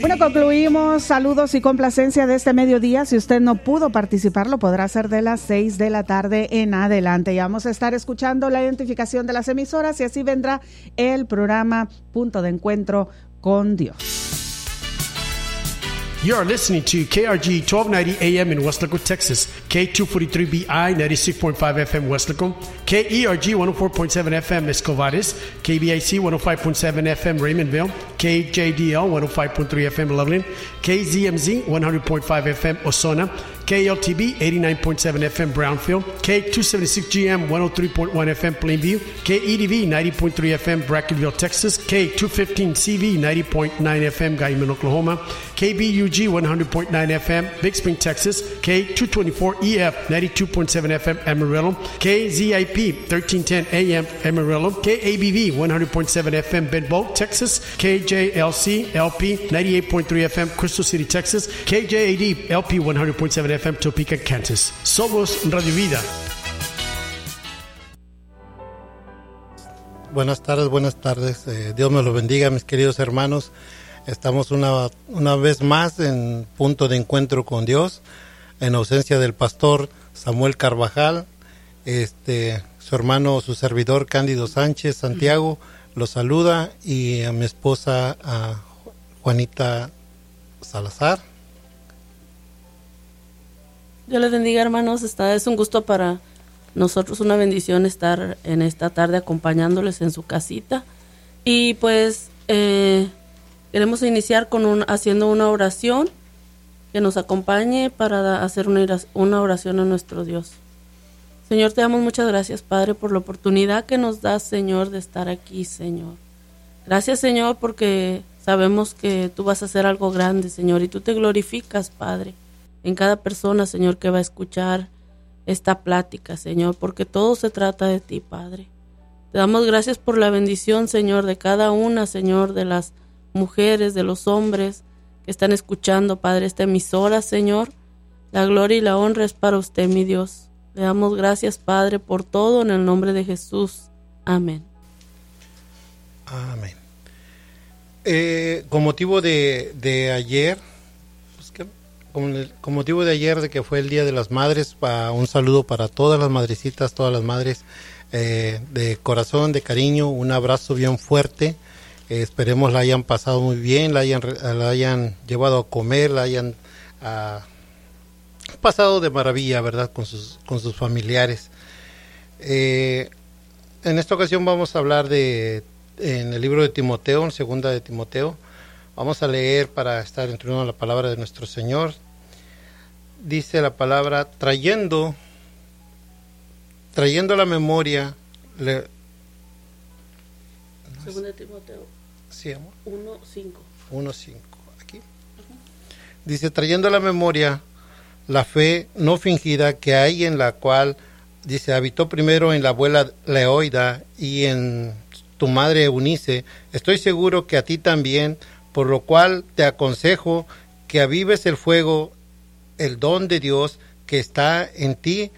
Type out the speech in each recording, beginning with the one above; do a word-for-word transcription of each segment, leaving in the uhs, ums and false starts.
Bueno, concluimos. Saludos y complacencia de este mediodía. Si usted no pudo participar, lo podrá hacer de las seis de la tarde en adelante. Y vamos a estar escuchando la identificación de las emisoras y así vendrá el programa Punto de Encuentro con Dios. You are listening to K R G twelve ninety A M in Weslaco, Texas, K two forty-three B I ninety-six point five F M Weslaco, K E R G one oh four point seven F M Escovares, K B I C one oh five point seven F M Raymondville, K J D L one oh five point three F M Loveland, K Z M Z one hundred point five F M Osona, K L T B eighty-nine point seven F M Brownfield, K two seventy-six G M one oh three point one F M Plainview, K E D V ninety point three F M Brackenville, Texas, K two fifteen C V ninety point nine F M Guyman, Oklahoma, K B U G one hundred point nine F M Big Spring, Texas, K two twenty-four E F ninety-two point seven F M Amarillo, K Z I P thirteen ten A M Amarillo, K A B V one hundred point seven F M Benbow, Texas, K J L C L P ninety-eight point three F M Crystal City, Texas, K J A D L P one hundred point seven F M Topeka, Kansas. Somos Radio Vida. Buenas tardes, buenas tardes. Eh, Dios me los bendiga, mis queridos hermanos. Estamos una, una vez más en Punto de Encuentro con Dios, en ausencia del pastor Samuel Carvajal, este, su hermano, su servidor Cándido Sánchez Santiago, los saluda, y a mi esposa, a Juanita Salazar. Dios les bendiga, hermanos. Está, es un gusto para nosotros, una bendición estar en esta tarde acompañándoles en su casita. Y pues eh, queremos iniciar con un, haciendo una oración que nos acompañe para hacer una, una oración a nuestro Dios. Señor, te damos muchas gracias, Padre, por la oportunidad que nos das, Señor, de estar aquí, Señor. Gracias, Señor, porque sabemos que tú vas a hacer algo grande, Señor, y tú te glorificas, Padre, en cada persona, Señor, que va a escuchar esta plática, Señor, porque todo se trata de ti, Padre. Te damos gracias por la bendición, Señor, de cada una, Señor, de las mujeres, de los hombres que están escuchando, Padre, esta emisora, Señor. La gloria y la honra es para usted, mi Dios. Le damos gracias, Padre, por todo en el nombre de Jesús. Amén. Amén. Eh, con motivo de, de ayer, pues que, con, con motivo de ayer de que fue el Día de las Madres, pa, un saludo para todas las madrecitas, todas las madres, eh, de corazón, de cariño, un abrazo bien fuerte. Eh, esperemos la hayan pasado muy bien, la hayan, la hayan llevado a comer, la hayan uh, pasado de maravilla, ¿verdad?, con sus, con sus familiares. Eh, en esta ocasión vamos a hablar de, en el libro de Timoteo, en segunda de Timoteo, vamos a leer para estar introduciendo la palabra de nuestro Señor. Dice la palabra, trayendo, trayendo a la memoria, le, segunda de Timoteo. Sí, amor. uno cinco. uno cinco, aquí. Uh-huh. Dice, trayendo a la memoria la fe no fingida que hay, en la cual, dice, habitó primero en la abuela Leoida y en tu madre Eunice. Estoy seguro que a ti también, por lo cual te aconsejo que avives el fuego, el don de Dios que está en ti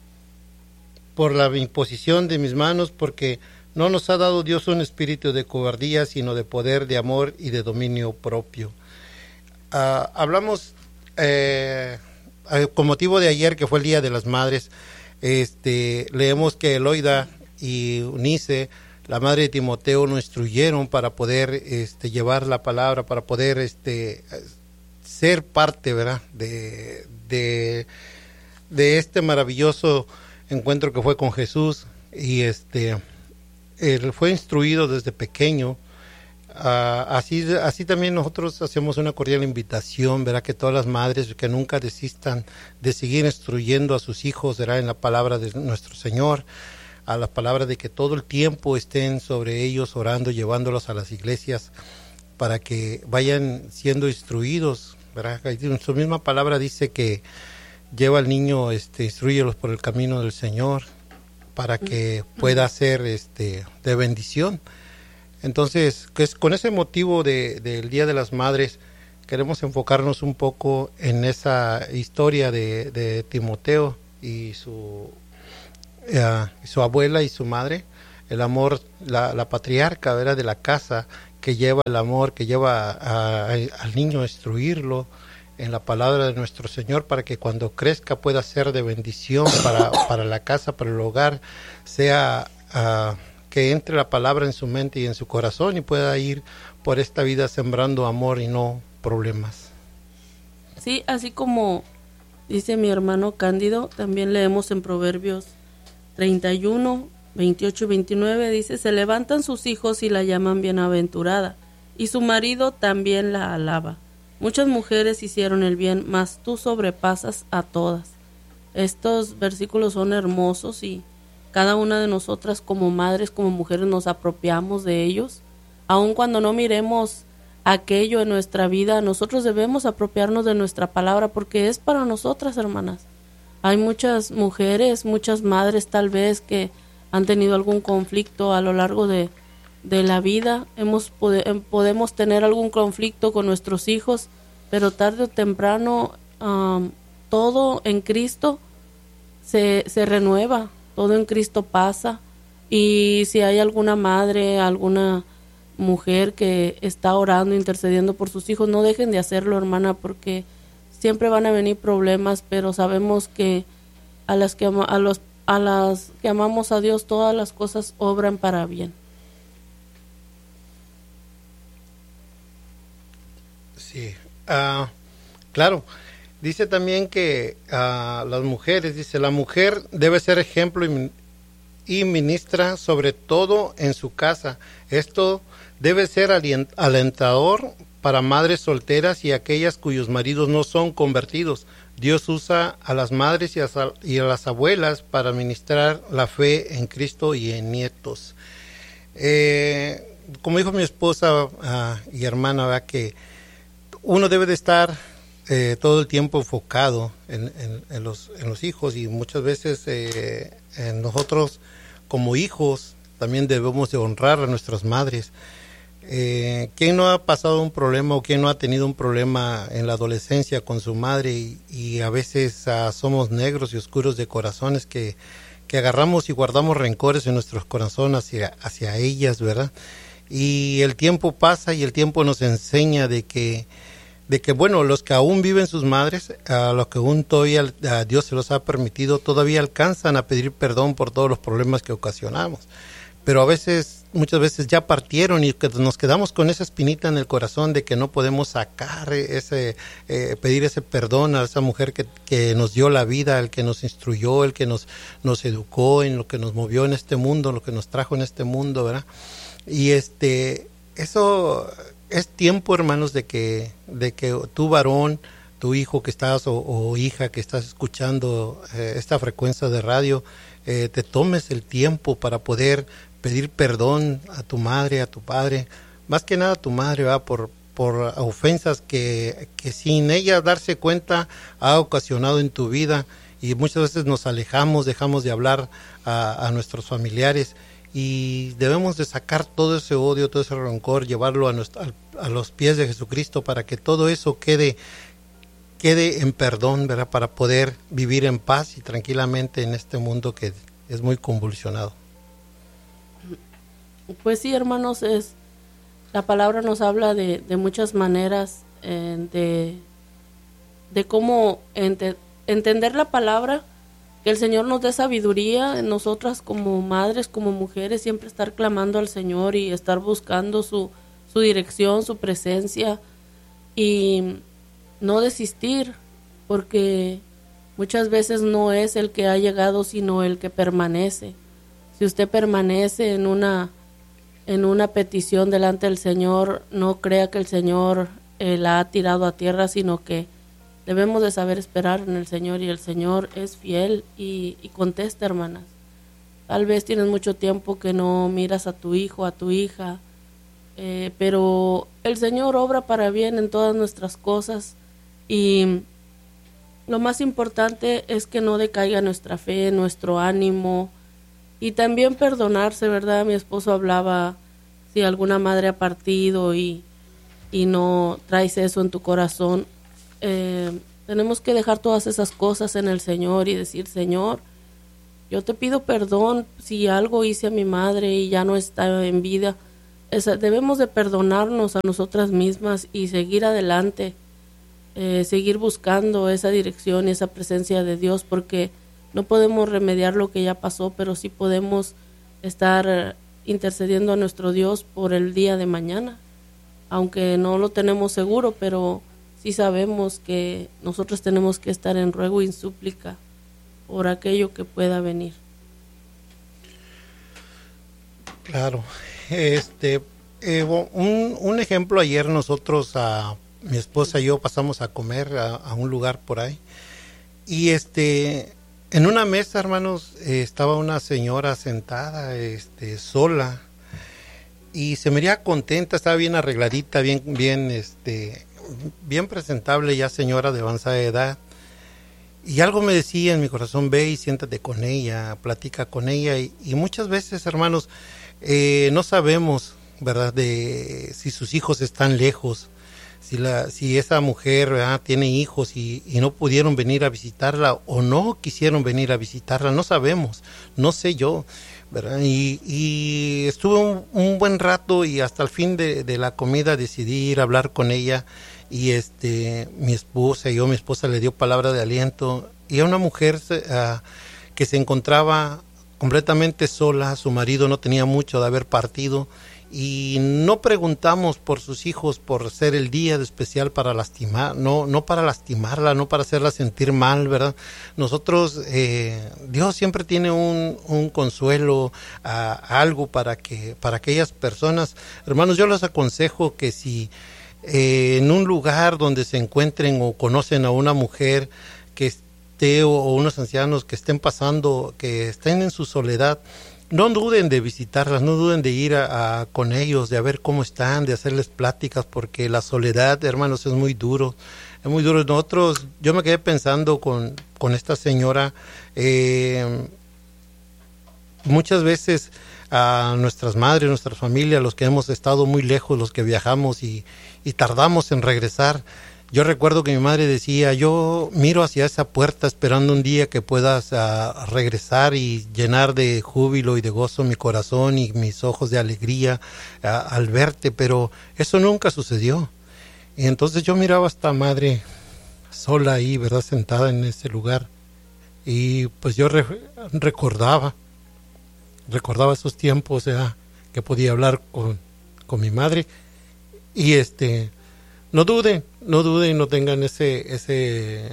por la imposición de mis manos, porque no nos ha dado Dios un espíritu de cobardía, sino de poder, de amor y de dominio propio. Uh, hablamos eh, con motivo de ayer, que fue el Día de las Madres. Este, leemos que Eloida y Eunice, la madre de Timoteo, nos instruyeron para poder este, llevar la palabra, para poder este, ser parte, ¿verdad?, de, de, de este maravilloso encuentro que fue con Jesús. Y este él fue instruido desde pequeño. Uh, así, así también nosotros hacemos una cordial invitación, ¿verdad?, que todas las madres que nunca desistan de seguir instruyendo a sus hijos, ¿verdad?, en la palabra de nuestro Señor, a la palabra de que todo el tiempo estén sobre ellos orando, llevándolos a las iglesias para que vayan siendo instruidos, ¿verdad? En su misma palabra dice que lleva al niño, este, instrúyelos por el camino del Señor, para que pueda ser este, de bendición. Entonces, pues, con ese motivo de, del Día de las Madres, queremos enfocarnos un poco en esa historia de, de Timoteo y su, uh, su abuela y su madre, el amor, la, la patriarca, ¿verdad?, de la casa, que que lleva el amor, que lleva a, a, al niño a instruirlo en la palabra de nuestro Señor, para que cuando crezca pueda ser de bendición para, para la casa, para el hogar, sea uh, que entre la palabra en su mente y en su corazón y pueda ir por esta vida sembrando amor y no problemas. Sí, así como dice mi hermano Cándido, también leemos en Proverbios treinta y uno, veintiocho y veintinueve, dice: se levantan sus hijos y la llaman bienaventurada, y su marido también la alaba. Muchas mujeres hicieron el bien, mas tú sobrepasas a todas. Estos versículos son hermosos y cada una de nosotras como madres, como mujeres, nos apropiamos de ellos. Aun cuando no miremos aquello en nuestra vida, nosotros debemos apropiarnos de nuestra palabra porque es para nosotras, hermanas. Hay muchas mujeres, muchas madres tal vez que han tenido algún conflicto a lo largo de de la vida, hemos pode, podemos tener algún conflicto con nuestros hijos, pero tarde o temprano um, todo en Cristo se, se renueva, todo en Cristo pasa, y si hay alguna madre, alguna mujer que está orando, intercediendo por sus hijos, no dejen de hacerlo, hermana, porque siempre van a venir problemas, pero sabemos que a las que, ama, a los, a las que amamos a Dios, todas las cosas obran para bien. Sí, uh, claro. Dice también que uh, las mujeres, dice, la mujer debe ser ejemplo y, y ministra sobre todo en su casa. Esto debe ser alient, alentador para madres solteras y aquellas cuyos maridos no son convertidos. Dios usa a las madres y a, y a las abuelas para ministrar la fe en Cristo y en nietos. Eh, como dijo mi esposa uh, y hermana, ¿verdad? Que uno debe de estar eh, todo el tiempo enfocado en, en, en, los, en los hijos, y muchas veces eh, en nosotros como hijos también debemos de honrar a nuestras madres. Eh, ¿Quién no ha pasado un problema o quién no ha tenido un problema en la adolescencia con su madre y, y a veces uh, somos negros y oscuros de corazones que, que agarramos y guardamos rencores en nuestros corazones hacia, hacia ellas, ¿verdad? Y el tiempo pasa y el tiempo nos enseña de que de que bueno, los que aún viven sus madres, a los que aún todavía a Dios se los ha permitido, todavía alcanzan a pedir perdón por todos los problemas que ocasionamos. Pero a veces, muchas veces ya partieron y que nos quedamos con esa espinita en el corazón de que no podemos sacar ese, eh, pedir ese perdón a esa mujer que, que nos dio la vida, el que nos instruyó, el que nos, nos educó, en lo que nos movió en este mundo, lo que nos trajo en este mundo, ¿verdad? Y este, eso es tiempo, hermanos, de que, de que tu varón, tu hijo que estás o, o hija que estás escuchando eh, esta frecuencia de radio, eh, te tomes el tiempo para poder pedir perdón a tu madre, a tu padre, más que nada a tu madre, ¿verdad? por por ofensas que, que sin ella darse cuenta ha ocasionado en tu vida, y muchas veces nos alejamos, dejamos de hablar a, a nuestros familiares. Y debemos de sacar todo ese odio, todo ese rencor, llevarlo a, nuestro, a, a los pies de Jesucristo para que todo eso quede, quede en perdón, ¿verdad? Para poder vivir en paz y tranquilamente en este mundo que es muy convulsionado. Pues sí, hermanos, es la palabra nos habla de, de muchas maneras eh, de, de cómo ente, entender la palabra. Que el Señor nos dé sabiduría, en nosotras como madres, como mujeres, siempre estar clamando al Señor y estar buscando su, su dirección, su presencia, y no desistir, porque muchas veces no es el que ha llegado, sino el que permanece. Si usted permanece en una, en una petición delante del Señor, no crea que el Señor eh, la ha tirado a tierra, sino que debemos de saber esperar en el Señor, y el Señor es fiel y, y contesta, hermanas. Tal vez tienes mucho tiempo que no miras a tu hijo, a tu hija, eh, pero el Señor obra para bien en todas nuestras cosas, y lo más importante es que no decaiga nuestra fe, nuestro ánimo, y también perdonarse, ¿verdad? Mi esposo hablaba, si alguna madre ha partido y, y no traes eso en tu corazón, Eh, tenemos que dejar todas esas cosas en el Señor y decir: Señor, yo te pido perdón si algo hice a mi madre y ya no está en vida, esa, debemos de perdonarnos a nosotras mismas y seguir adelante, eh, seguir buscando esa dirección y esa presencia de Dios, porque no podemos remediar lo que ya pasó, pero sí podemos estar intercediendo a nuestro Dios por el día de mañana, aunque no lo tenemos seguro, pero sí sabemos que nosotros tenemos que estar en ruego y en súplica por aquello que pueda venir. Claro, este, eh, un, un ejemplo, ayer nosotros, a, mi esposa y yo pasamos a comer a, a un lugar por ahí, y este, en una mesa, hermanos, eh, estaba una señora sentada, este, sola, y se veía contenta, estaba bien arregladita, bien, bien, este, bien presentable, ya señora de avanzada edad. Y algo me decía en mi corazón: ve y siéntate con ella, platica con ella. Y, y muchas veces, hermanos, eh, no sabemos, ¿verdad?, de si sus hijos están lejos, si la si esa mujer, ¿verdad?, tiene hijos y, y no pudieron venir a visitarla o no quisieron venir a visitarla, no sabemos, no sé yo, ¿verdad? Y, y estuve un, un buen rato, y hasta el fin de, de la comida decidí ir a hablar con ella. Y este, mi esposa y yo, mi esposa le dio palabra de aliento, y a una mujer uh, que se encontraba completamente sola. Su marido no tenía mucho de haber partido, y no preguntamos por sus hijos por ser el día de especial para lastimar, no, no para lastimarla, no para hacerla sentir mal, ¿verdad? Nosotros, eh, Dios siempre tiene un, un consuelo, uh, algo para que, para aquellas personas. Hermanos, yo les aconsejo que si Eh, en un lugar donde se encuentren o conocen a una mujer que esté, o, o unos ancianos que estén pasando, que estén en su soledad, no duden de visitarlas, no duden de ir a, a, con ellos, de a ver cómo están, de hacerles pláticas, porque la soledad, hermanos, es muy duro, es muy duro. Nosotros, yo me quedé pensando con, con esta señora, eh, muchas veces a nuestras madres, nuestras familias, los que hemos estado muy lejos, los que viajamos y, y tardamos en regresar. Yo recuerdo que mi madre decía: yo miro hacia esa puerta esperando un día que puedas uh, regresar y llenar de júbilo y de gozo mi corazón y mis ojos de alegría uh, al verte, pero eso nunca sucedió. Y entonces yo miraba a esta madre sola ahí, ¿verdad?, sentada en ese lugar, y pues yo re- recordaba recordaba esos tiempos, ¿verdad?, que podía hablar con, con mi madre. Y este, no duden, no duden, no tengan ese, ese,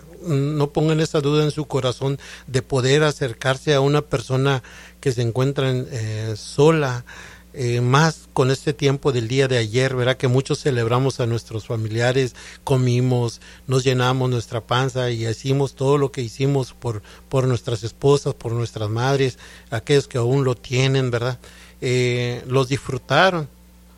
no pongan esa duda en su corazón de poder acercarse a una persona que se encuentra eh, sola, eh, más con este tiempo del día de ayer, ¿verdad?, que muchos celebramos a nuestros familiares, comimos, nos llenamos nuestra panza y hicimos todo lo que hicimos por, por nuestras esposas, por nuestras madres, aquellos que aún lo tienen, ¿verdad?, eh, los disfrutaron,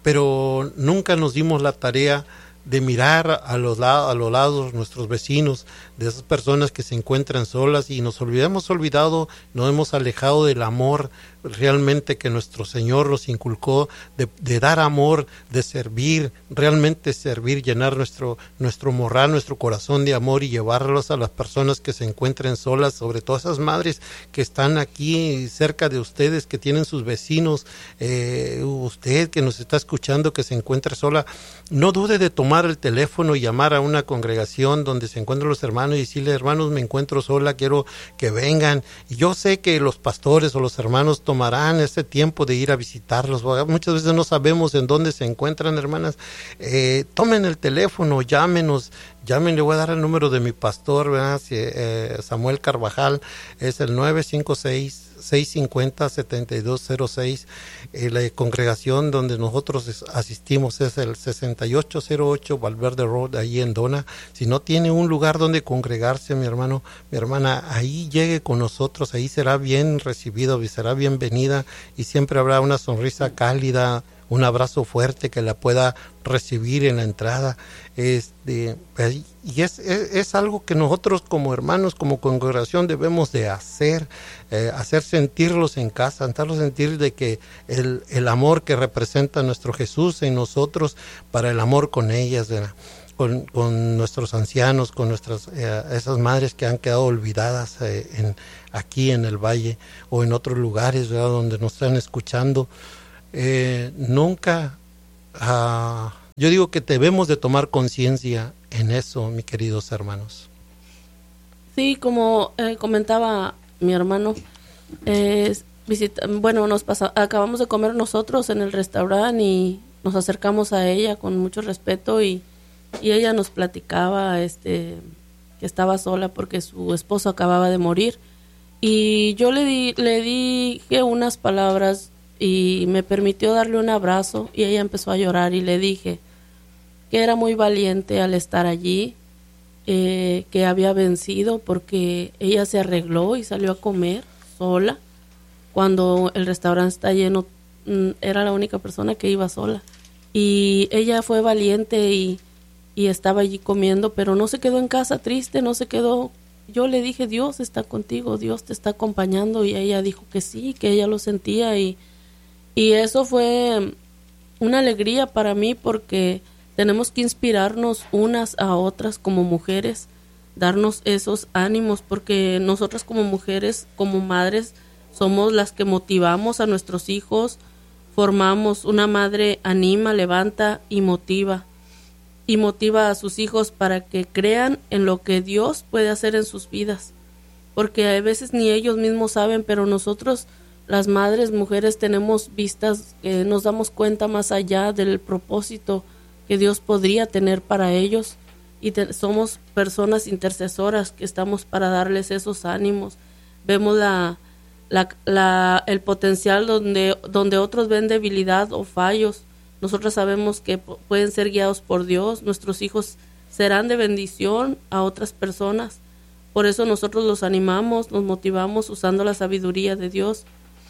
pero nunca nos dimos la tarea de mirar a los, lados, a los lados nuestros vecinos, de esas personas que se encuentran solas, y nos hemos olvidado, nos hemos alejado del amor realmente que nuestro Señor nos inculcó, de, de dar amor, de servir, realmente servir, llenar nuestro, nuestro morral, nuestro corazón de amor y llevarlos a las personas que se encuentren solas, sobre todo esas madres que están aquí cerca de ustedes, que tienen sus vecinos, eh, usted que nos está escuchando que se encuentra sola, no dude de tomar el teléfono y llamar a una congregación donde se encuentran los hermanos y decirle: hermanos, me encuentro sola, quiero que vengan. Y yo sé que los pastores o los hermanos tomarán ese tiempo de ir a visitarlos. Muchas veces no sabemos en dónde se encuentran, hermanas. Eh, tomen el teléfono, llámenos, llamen, le voy a dar el número de mi pastor, ¿verdad? Eh, Samuel Carvajal, es el nueve cinco seis, seis cinco cero, siete dos cero seis. Eh, la congregación donde nosotros asistimos es el sesenta y ocho cero ocho Valverde Road, ahí en Dona. Si no tiene un lugar donde congregarse, mi hermano, mi hermana, ahí llegue con nosotros, ahí será bien recibido y será bienvenida, y siempre habrá una sonrisa cálida, un abrazo fuerte que la pueda recibir en la entrada. Este, y es, es, es algo que nosotros como hermanos, como congregación debemos de hacer, eh, hacer sentirlos en casa, hacerlos sentir de que el, el amor que representa nuestro Jesús en nosotros, para el amor con ellas, ¿verdad?, con, con nuestros ancianos, con nuestras eh, esas madres que han quedado olvidadas eh, en, aquí en el valle o en otros lugares, ¿verdad?, donde nos están escuchando. eh, nunca, uh, yo digo que debemos de tomar conciencia en eso, mis queridos hermanos. Sí, como eh, comentaba mi hermano, eh, visita, bueno, nos pasa, acabamos de comer nosotros en el restaurante y nos acercamos a ella con mucho respeto y, y ella nos platicaba este, que estaba sola porque su esposo acababa de morir. Y yo le di, le dije unas palabras y me permitió darle un abrazo y ella empezó a llorar y le dije que era muy valiente al estar allí, eh, que había vencido porque ella se arregló y salió a comer sola cuando el restaurante está lleno, era la única persona que iba sola y ella fue valiente y, y estaba allí comiendo, pero no se quedó en casa triste, no se quedó. Yo le dije, Dios está contigo, Dios te está acompañando, y ella dijo que sí, que ella lo sentía, y, y eso fue una alegría para mí porque tenemos que inspirarnos unas a otras como mujeres, darnos esos ánimos, porque nosotras como mujeres, como madres, somos las que motivamos a nuestros hijos, formamos, una madre anima, levanta y motiva. Y motiva a sus hijos para que crean en lo que Dios puede hacer en sus vidas, porque a veces ni ellos mismos saben, pero nosotros, las madres, mujeres, tenemos vistas que nos damos cuenta más allá del propósito que Dios podría tener para ellos, y te, somos personas intercesoras que estamos para darles esos ánimos. Vemos la, la, la, el potencial donde, donde otros ven debilidad o fallos. Nosotros sabemos que p- pueden ser guiados por Dios, nuestros hijos serán de bendición a otras personas. Por eso nosotros los animamos, nos motivamos usando la sabiduría de Dios,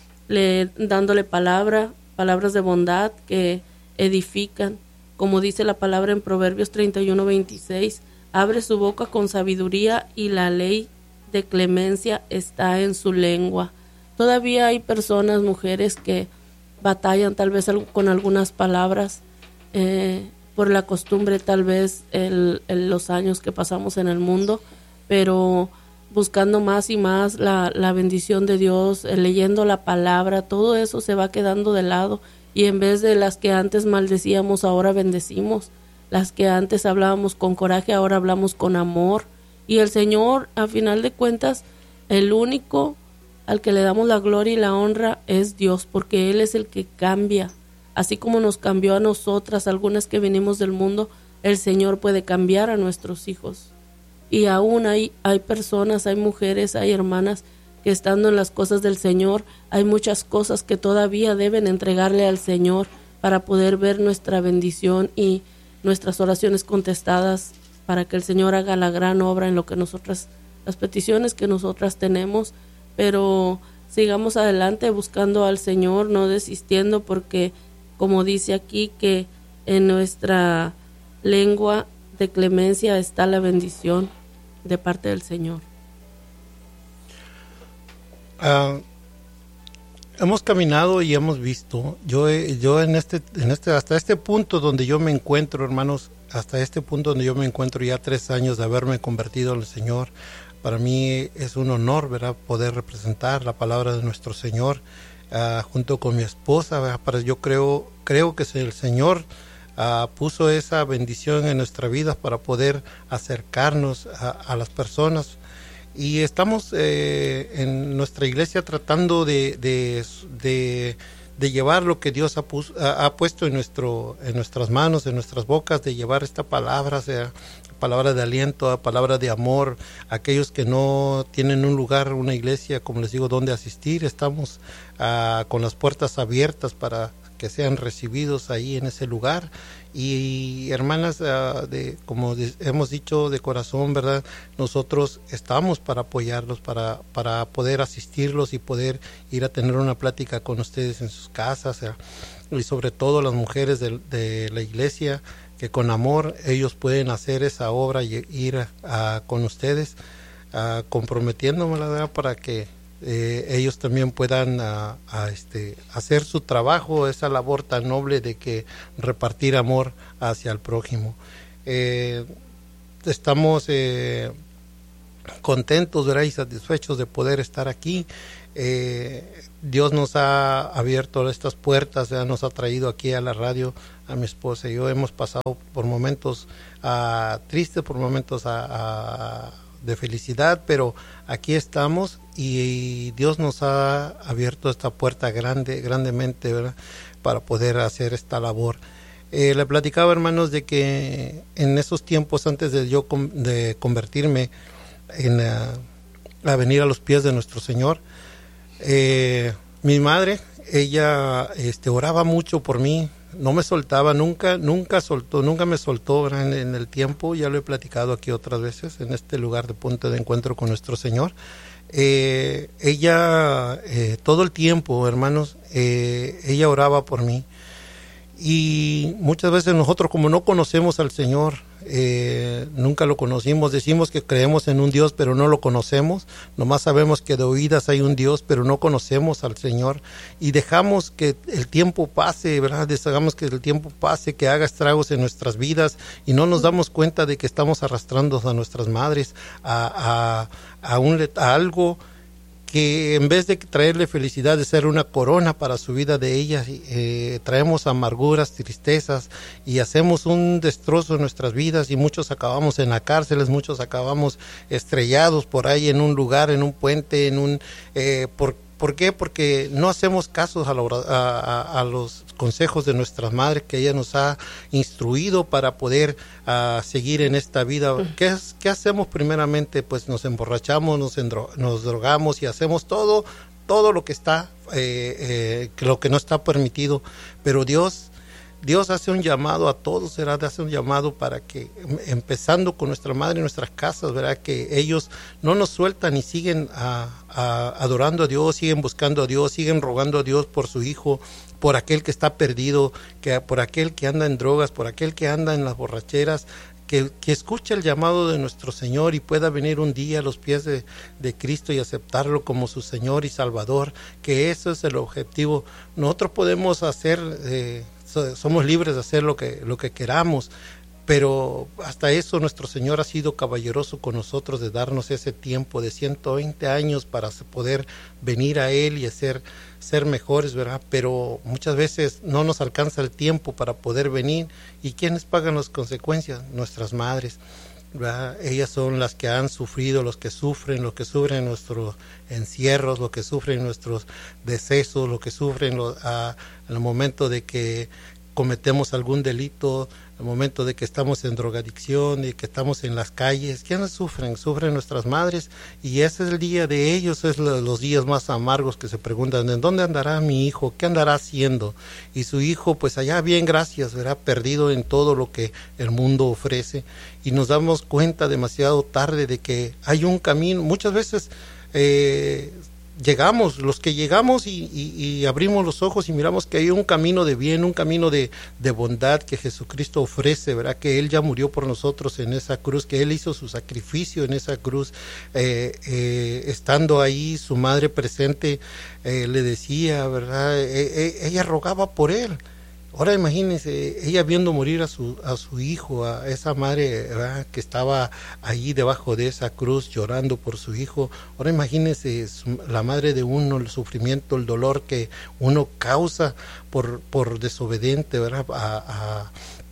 le, dándole palabra, palabras de bondad que edifican. Como dice la palabra en Proverbios treinta y uno, veintiséis, abre su boca con sabiduría y la ley de clemencia está en su lengua. Todavía hay personas, mujeres, que batallan tal vez con algunas palabras eh, por la costumbre, tal vez el, el, los años que pasamos en el mundo, pero buscando más y más la, la bendición de Dios, eh, leyendo la palabra, todo eso se va quedando de lado, y en vez de las que antes maldecíamos, ahora bendecimos, las que antes hablábamos con coraje, ahora hablamos con amor, y el Señor, a final de cuentas, el único al que le damos la gloria y la honra es Dios, porque Él es el que cambia. Así como nos cambió a nosotras, algunas que venimos del mundo, el Señor puede cambiar a nuestros hijos. Y aún hay, hay personas, hay mujeres, hay hermanas que estando en las cosas del Señor, hay muchas cosas que todavía deben entregarle al Señor para poder ver nuestra bendición y nuestras oraciones contestadas, para que el Señor haga la gran obra en lo que nosotras, las peticiones que nosotras tenemos. Pero sigamos adelante buscando al Señor, no desistiendo, porque como dice aquí, que en nuestra lengua de clemencia está la bendición de parte del Señor. Uh, hemos caminado y hemos visto, yo, yo en este, en este, hasta este punto donde yo me encuentro, hermanos, hasta este punto donde yo me encuentro, ya tres años de haberme convertido en el Señor. Para mí es un honor, ¿verdad?, poder representar la palabra de nuestro Señor uh, junto con mi esposa, ¿verdad? Para, yo creo, creo que el Señor uh, puso esa bendición en nuestra vida para poder acercarnos a, a las personas. Y estamos eh, en nuestra iglesia tratando de, de, de, de llevar lo que Dios ha, pus, ha, ha puesto en, nuestro, en nuestras manos, en nuestras bocas, de llevar esta palabra, o sea, palabra de aliento, palabra de amor, aquellos que no tienen un lugar, una iglesia, como les digo, donde asistir. Estamos uh, con las puertas abiertas para que sean recibidos ahí en ese lugar. Y hermanas, uh, de, como de, hemos dicho de corazón, ¿verdad?, nosotros estamos para apoyarlos, para, para poder asistirlos y poder ir a tener una plática con ustedes en sus casas, uh, y sobre todo las mujeres de, de la iglesia, que con amor ellos pueden hacer esa obra y ir a, a, con ustedes, uh, comprometiéndome, ¿verdad?, para que eh, ellos también puedan a, a este, hacer su trabajo, esa labor tan noble de que repartir amor hacia el prójimo. Eh, estamos eh, contentos, ¿verdad?, y satisfechos de poder estar aquí. Eh, Dios nos ha abierto estas puertas, ¿verdad? Nos ha traído aquí a la radio, a mi esposa y yo. Hemos pasado por momentos uh, tristes, por momentos uh, uh, de felicidad, pero aquí estamos y, y Dios nos ha abierto esta puerta grande, grandemente, ¿verdad? Para poder hacer esta labor. Eh, le platicaba, hermanos, de que en esos tiempos antes de yo com- de convertirme en uh, a venir a los pies de nuestro Señor, eh, mi madre, ella este, oraba mucho por mí, no me soltaba, nunca, nunca soltó, nunca me soltó, ¿verdad? En, en el tiempo. Ya lo he platicado aquí otras veces, en este lugar de punto de encuentro con nuestro Señor. Eh, ella, eh, todo el tiempo, hermanos, eh, ella oraba por mí. Y muchas veces nosotros, como no conocemos al Señor, eh, nunca lo conocimos, decimos que creemos en un Dios, pero no lo conocemos, nomás sabemos que de oídas hay un Dios, pero no conocemos al Señor, y dejamos que el tiempo pase, ¿verdad? Dejamos que el tiempo pase, que haga estragos en nuestras vidas, y no nos damos cuenta de que estamos arrastrando a nuestras madres a, a, a, un, a algo que en vez de traerle felicidad, de ser una corona para su vida de ellas, eh, traemos amarguras, tristezas y hacemos un destrozo en nuestras vidas, y muchos acabamos en las cárceles, muchos acabamos estrellados por ahí en un lugar, en un puente, en un eh, por ¿Por qué? Porque no hacemos caso a, la, a, a los consejos de nuestras madres, que ella nos ha instruido para poder uh, seguir en esta vida. ¿Qué, es, ¿Qué hacemos primeramente? Pues nos emborrachamos, nos, endro, nos drogamos y hacemos todo, todo lo que está, eh, eh, lo que no está permitido. Pero Dios... Dios hace un llamado a todos, ¿verdad? Hace un llamado para que, empezando con nuestra madre y nuestras casas, ¿verdad? Que ellos no nos sueltan y siguen a, a, adorando a Dios, siguen buscando a Dios, siguen rogando a Dios por su hijo, por aquel que está perdido, que por aquel que anda en drogas, por aquel que anda en las borracheras, que, que escuche el llamado de nuestro Señor y pueda venir un día a los pies de, de Cristo y aceptarlo como su Señor y Salvador, que eso es el objetivo. Nosotros podemos hacer... Eh, somos libres de hacer lo que, lo que queramos, pero hasta eso nuestro Señor ha sido caballeroso con nosotros, de darnos ese tiempo de ciento veinte años para poder venir a Él y hacer, ser mejores, ¿verdad? Pero muchas veces no nos alcanza el tiempo para poder venir. ¿Y quiénes pagan las consecuencias? Nuestras madres, ¿verdad? Ellas son las que han sufrido, los que sufren, los que sufren nuestros encierros, los que sufren nuestros decesos, los que sufren los, a, en el momento de que cometemos algún delito, en el momento de que estamos en drogadicción y que estamos en las calles. ¿Quiénes sufren? Sufren nuestras madres, y ese es el día de ellos, es lo, los días más amargos, que se preguntan: ¿en dónde andará mi hijo? ¿Qué andará haciendo? Y su hijo, pues allá bien, gracias, ¿verdad? Perdido en todo lo que el mundo ofrece, y nos damos cuenta demasiado tarde de que hay un camino. Muchas veces eh, llegamos, los que llegamos y, y, y abrimos los ojos y miramos que hay un camino de bien, un camino de, de bondad que Jesucristo ofrece, ¿verdad? Que Él ya murió por nosotros en esa cruz, que Él hizo su sacrificio en esa cruz, eh, eh, estando ahí, su madre presente, eh, le decía, ¿verdad? Eh, eh, ella rogaba por Él. Ahora imagínense, ella viendo morir a su a su hijo, a esa madre, ¿verdad? Que estaba ahí debajo de esa cruz llorando por su hijo. Ahora imagínense su, la madre de uno, el sufrimiento, el dolor que uno causa por por desobediente, ¿verdad? A,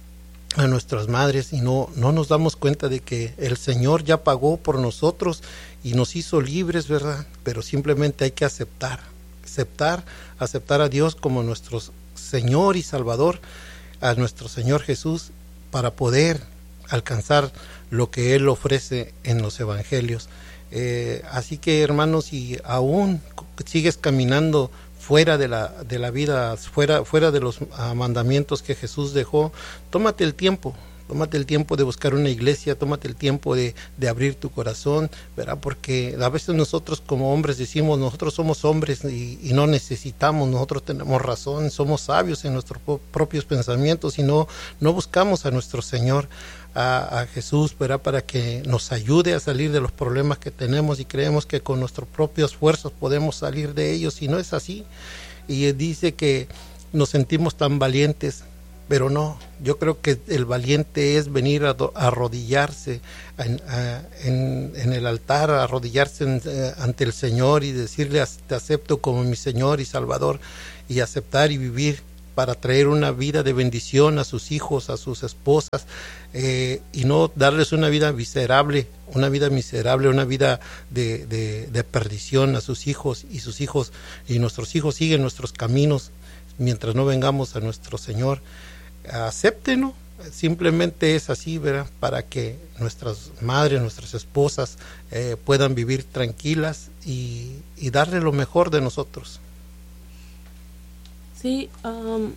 a, a nuestras madres, y no no nos damos cuenta de que el Señor ya pagó por nosotros y nos hizo libres, ¿verdad? Pero simplemente hay que aceptar, aceptar, aceptar a Dios como nuestros Señor y Salvador, a nuestro Señor Jesús, para poder alcanzar lo que Él ofrece en los evangelios. Eh, así que, hermanos, si aún sigues caminando fuera de la de la vida, fuera fuera de los uh, mandamientos que Jesús dejó, tómate el tiempo. Tómate el tiempo de buscar una iglesia, tómate el tiempo de, de abrir tu corazón, ¿verdad? Porque a veces nosotros como hombres decimos, nosotros somos hombres y, y no necesitamos, nosotros tenemos razón, somos sabios en nuestros propios pensamientos, y no, no buscamos a nuestro Señor, a, a Jesús, ¿verdad? Para que nos ayude a salir de los problemas que tenemos, y creemos que con nuestros propios esfuerzos podemos salir de ellos, y no es así. Y dice que nos sentimos tan valientes, Pero no, yo creo que el valiente es venir a, do, a arrodillarse en, a, en, en el altar, a arrodillarse en, eh, ante el Señor y decirle, te acepto como mi Señor y Salvador, y aceptar y vivir para traer una vida de bendición a sus hijos, a sus esposas, eh, y no darles una vida miserable, una vida miserable, una vida de, de, de perdición a sus hijos, y sus hijos, y nuestros hijos siguen nuestros caminos mientras no vengamos a nuestro Señor. Acéptenlo, simplemente es así, ¿verdad? Para que nuestras madres, nuestras esposas eh, puedan vivir tranquilas y, y darle lo mejor de nosotros. Sí, um,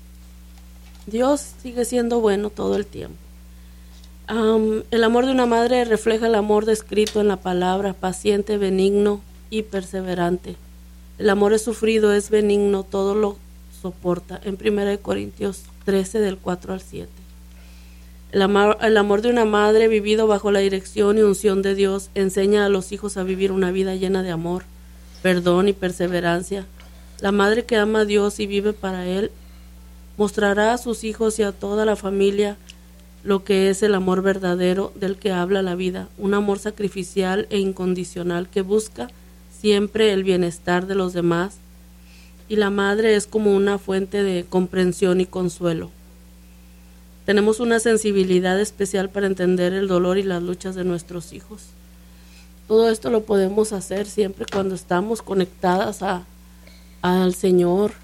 Dios sigue siendo bueno todo el tiempo. Um, el amor de una madre refleja el amor descrito en la palabra, paciente, benigno y perseverante. El amor es sufrido, es benigno, todo lo soporta. En primera de Corintios trece, del cuatro al siete. El amor, el amor de una madre vivido bajo la dirección y unción de Dios enseña a los hijos a vivir una vida llena de amor, perdón y perseverancia. La madre que ama a Dios y vive para Él mostrará a sus hijos y a toda la familia lo que es el amor verdadero del que habla la vida, un amor sacrificial e incondicional que busca siempre el bienestar de los demás, y la madre es como una fuente de comprensión y consuelo. Tenemos una sensibilidad especial para entender el dolor y las luchas de nuestros hijos. Todo esto lo podemos hacer siempre cuando estamos conectadas a, al Señor.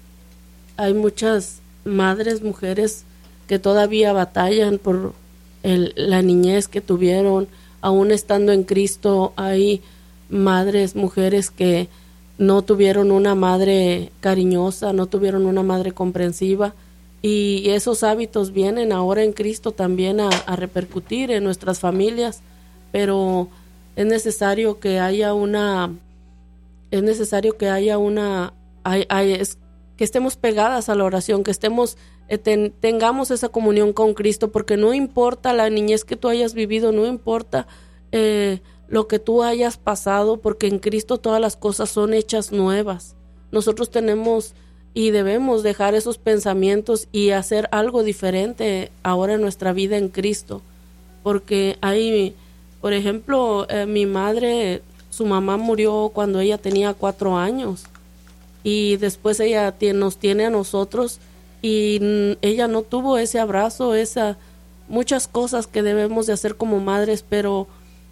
Hay muchas madres, mujeres que todavía batallan por el, la niñez que tuvieron, aún estando en Cristo. Hay madres, mujeres que no tuvieron una madre cariñosa, no tuvieron una madre comprensiva, y esos hábitos vienen ahora en Cristo también a, a repercutir en nuestras familias, pero es necesario que haya una, es necesario que haya una, hay, hay, es, que estemos pegadas a la oración, que estemos, eh, ten, tengamos esa comunión con Cristo, porque no importa la niñez que tú hayas vivido, no importa eh, lo que tú hayas pasado, porque en Cristo todas las cosas son hechas nuevas. Nosotros tenemos y debemos dejar esos pensamientos y hacer algo diferente ahora en nuestra vida en Cristo, porque hay, por ejemplo, eh, mi madre, su mamá murió cuando ella tenía cuatro años, y después ella tiene, nos tiene a nosotros, y ella no tuvo ese abrazo, esa, muchas cosas que debemos de hacer como madres, pero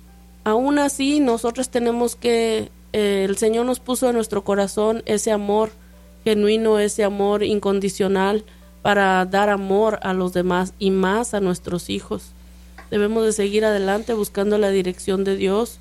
aún así nosotros tenemos que, eh, el Señor nos puso en nuestro corazón ese amor genuino, ese amor incondicional para dar amor a los demás y más a nuestros hijos. Debemos de seguir adelante buscando la dirección de Dios.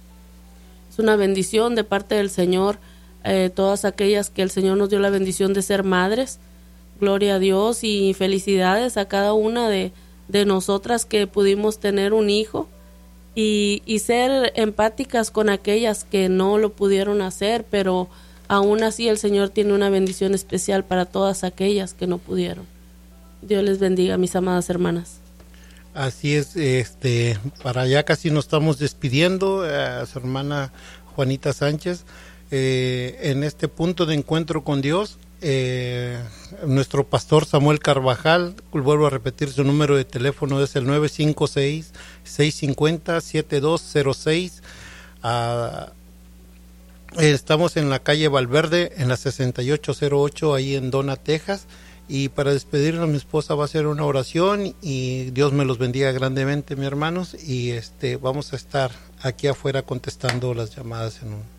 Es una bendición de parte del Señor, eh, todas aquellas que el Señor nos dio la bendición de ser madres. Gloria a Dios y felicidades a cada una de, de nosotras que pudimos tener un hijo. Y, y ser empáticas con aquellas que no lo pudieron hacer, pero aún así el Señor tiene una bendición especial para todas aquellas que no pudieron. Dios les bendiga, mis amadas hermanas. Así es, este, para ya casi nos estamos despidiendo, a su hermana Juanita Sánchez, eh, en este punto de encuentro con Dios. Eh, nuestro pastor Samuel Carvajal, vuelvo a repetir, su número de teléfono es el nueve cinco seis, seis cinco cero, siete dos cero seis. Uh, estamos en la calle Valverde, en la sesenta y ocho cero ocho, ahí en Dona, Texas. Y para despedirnos, mi esposa va a hacer una oración, y Dios me los bendiga grandemente, mis hermanos, y este vamos a estar aquí afuera contestando las llamadas en un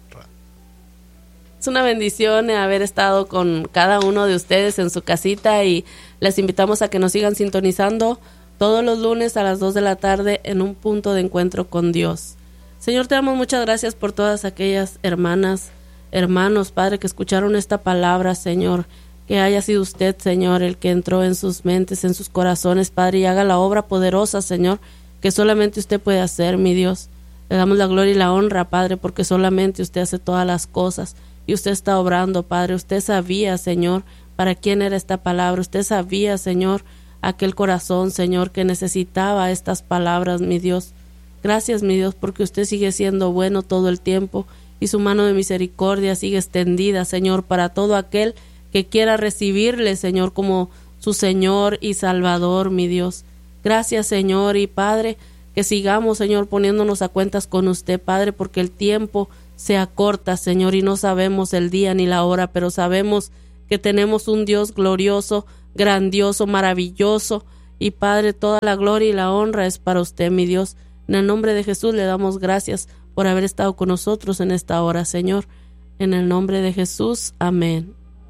Es una bendición haber estado con cada uno de ustedes en su casita, y les invitamos a que nos sigan sintonizando todos los lunes a las dos de la tarde en un punto de encuentro con Dios. Señor, te damos muchas gracias por todas aquellas hermanas, hermanos, Padre, que escucharon esta palabra, Señor, que haya sido usted, Señor, el que entró en sus mentes, en sus corazones, Padre, y haga la obra poderosa, Señor, que solamente usted puede hacer, mi Dios. Le damos la gloria y la honra, Padre, porque solamente usted hace todas las cosas. Y usted está obrando, Padre. Usted sabía, Señor, para quién era esta palabra. Usted sabía, Señor, aquel corazón, Señor, que necesitaba estas palabras, mi Dios. Gracias, mi Dios, porque usted sigue siendo bueno todo el tiempo, y su mano de misericordia sigue extendida, Señor, para todo aquel que quiera recibirle, Señor, como su Señor y Salvador, mi Dios. Gracias, Señor y Padre, que sigamos, Señor, poniéndonos a cuentas con usted, Padre, porque el tiempo se acorta, Señor, y no sabemos el día ni la hora, pero sabemos que tenemos un Dios glorioso, grandioso, maravilloso, y Padre, toda la gloria y la honra es para usted, mi Dios. En el nombre de Jesús le damos gracias por haber estado con nosotros en esta hora, Señor. En el nombre de Jesús, amén.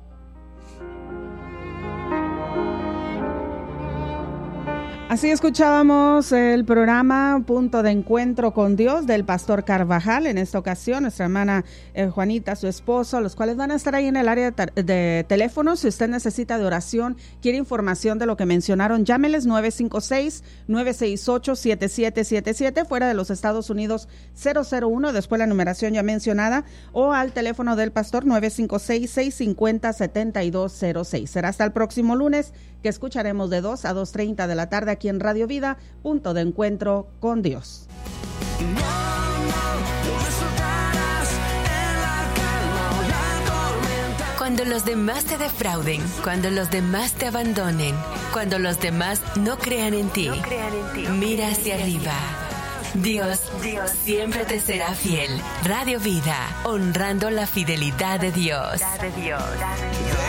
Así escuchábamos el programa Punto de Encuentro con Dios del Pastor Carvajal. En esta ocasión, nuestra hermana eh, Juanita, su esposo, los cuales van a estar ahí en el área de, de teléfonos. Si usted necesita de oración, quiere información de lo que mencionaron, llámeles nueve cinco seis, nueve seis ocho, siete siete siete siete, fuera de los Estados Unidos cero cero uno, después la numeración ya mencionada, o al teléfono del pastor nueve cinco seis, seis cinco cero, siete dos cero seis. Será hasta el próximo lunes, que escucharemos de dos a dos treinta de la tarde aquí en Radio Vida, Punto de Encuentro con Dios. Cuando los demás te defrauden, cuando los demás te abandonen, cuando los demás no crean en ti, no crean en ti. Mira hacia arriba. Dios, Dios siempre te será fiel. Radio Vida, honrando la fidelidad de Dios.